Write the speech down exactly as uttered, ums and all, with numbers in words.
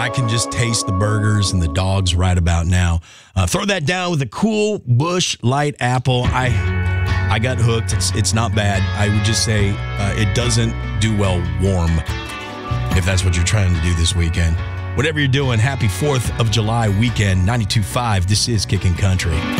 I can just taste the burgers and the dogs right about now. Uh, throw that down with a cool Busch Light Apple. I I got hooked. It's it's not bad. I would just say uh, it doesn't do well warm, if that's what you're trying to do this weekend. Whatever you're doing, happy fourth of July weekend. ninety-two point five, this is Kickin' Country.